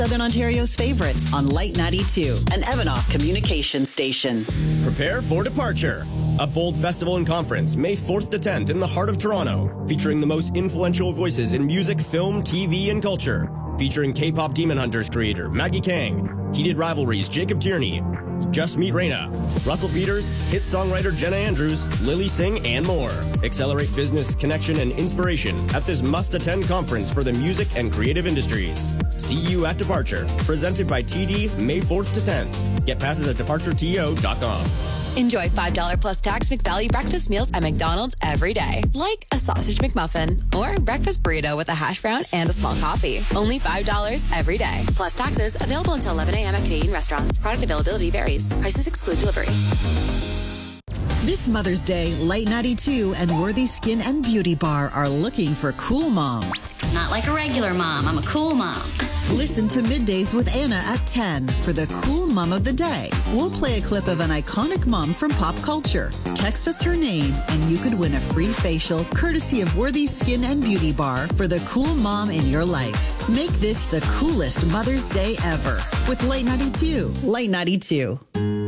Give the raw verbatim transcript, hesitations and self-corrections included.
Southern Ontario's favorites on Light ninety-two, an Evanoff communication station. Prepare for departure. A bold festival and conference, May fourth to tenth in the heart of Toronto, featuring the most influential voices in music, film, T V, and culture. Featuring K-pop Demon Hunters creator Maggie Kang, Heated Rivalries Jacob Tierney, Just Meet Reina, Russell Peters, hit songwriter Jenna Andrews, Lily Singh, and more. Accelerate business, connection, and inspiration at this must-attend conference for the music and creative industries. See you at Departure, presented by T D, May fourth to tenth. Get passes at departure t o dot com. Enjoy five dollars plus tax McValue breakfast meals at McDonald's every day. Like a sausage McMuffin or breakfast burrito with a hash brown and a small coffee. Only five dollars every day. Plus taxes. Available until eleven a.m. at Canadian restaurants. Product availability varies. Prices exclude delivery. This Mother's Day, Light ninety-two and Worthy Skin and Beauty Bar are looking for cool moms. Not like a regular mom. I'm a cool mom. Listen to Middays with Anna at ten for the cool mom of the day. We'll play a clip of an iconic mom from pop culture. Text us her name and you could win a free facial courtesy of Worthy Skin and Beauty Bar for the cool mom in your life. Make this the coolest Mother's Day ever with Light ninety-two. Light ninety-two.